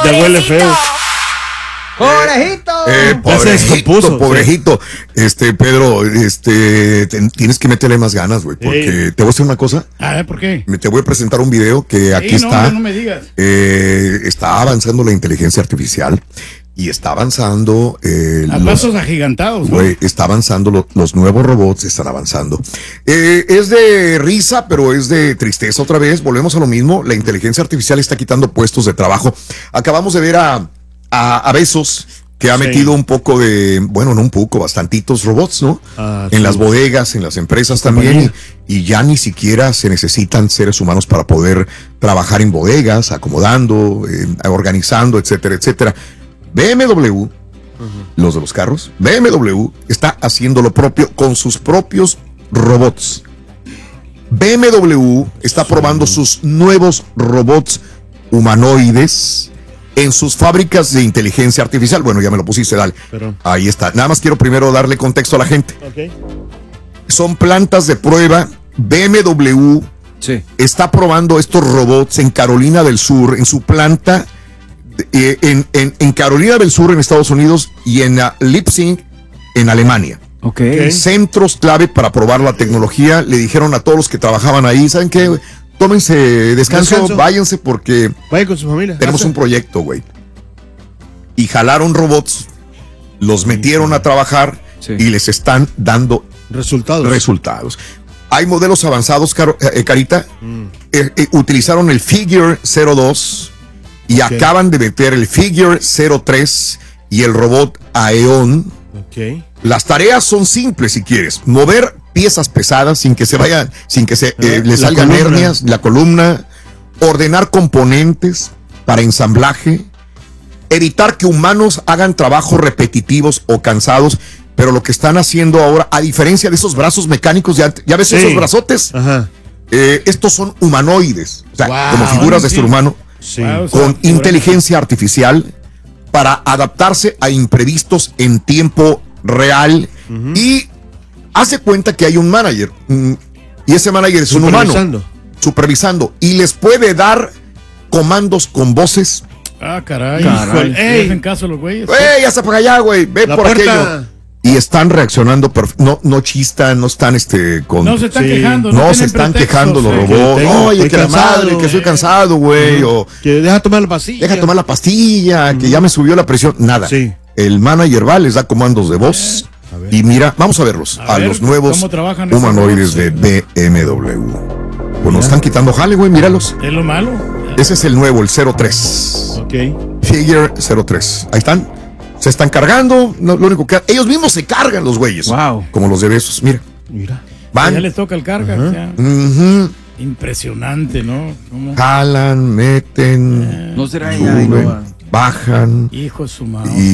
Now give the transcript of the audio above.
Ya huele feo. Pobrejito. Pedro, tienes que meterle más ganas, güey, porque te voy a decir una cosa. A ver, ¿por qué? Te voy a presentar un video que aquí está. No me digas. Está avanzando la inteligencia artificial y está avanzando. A pasos agigantados, ¿no? Güey, está avanzando, los nuevos robots están avanzando. Es de risa, pero es de tristeza otra vez. Volvemos a lo mismo. La inteligencia artificial está quitando puestos de trabajo. Acabamos de ver a Bezos, que ha metido un poco de, bueno, no un poco, bastantitos robots, ¿no? En las bodegas, en las empresas también, y ya ni siquiera se necesitan seres humanos para poder trabajar en bodegas, acomodando, organizando, etcétera, etcétera. BMW, los de los carros, BMW está haciendo lo propio con sus propios robots. BMW está probando sus nuevos robots humanoides en sus fábricas de inteligencia artificial. Bueno, ya me lo pusiste, dale. Ahí está. Nada más quiero primero darle contexto a la gente. Son plantas de prueba. BMW está probando estos robots en Carolina del Sur, en su planta, en Carolina del Sur, en Estados Unidos, y en Leipzig, en Alemania. Centros clave para probar la tecnología. Le dijeron a todos los que trabajaban ahí, ¿saben qué? Tómense descanso, váyanse porque vayan con su familia. Tenemos un proyecto, güey. Y jalaron robots, los metieron a trabajar y les están dando resultados. Hay modelos avanzados, Carita. Utilizaron el Figure 02 y acaban de meter el Figure 03 y el robot Aeon. Las tareas son simples, si quieres. Mover piezas pesadas sin que se vayan, sin que se le salgan hernias, la columna, ordenar componentes para ensamblaje, evitar que humanos hagan trabajos repetitivos o cansados, pero lo que están haciendo ahora, a diferencia de esos brazos mecánicos, ya ves esos brazotes, estos son humanoides, o sea, como figuras de ser humano, con inteligencia artificial para adaptarse a imprevistos en tiempo real y hace cuenta que hay un manager y ese manager es un humano supervisando y les puede dar comandos con voces. Caray. Hacen caso los güeyes. Ya está para allá, güey. Ve por aquello. Y están reaccionando, no chistan, no están no se están quejando. No se están quejando los robots. Oye, que la madre, que estoy cansado, güey. O que deja tomar la pastilla. Que ya me subió la presión. Nada. El manager les da comandos de voz. Y mira, vamos a verlos. A los nuevos humanoides de BMW. Pues nos están quitando jale, güey, míralos. Es lo malo. Ese es el nuevo, el 03. Figure 03. Ahí están. Se están cargando. No, lo único que ellos mismos se cargan los güeyes. Como los de Bezos. Mira. Van. Ya les toca el carga. Impresionante, ¿no? Jalan, meten. No será bajan. Hijo de su madre.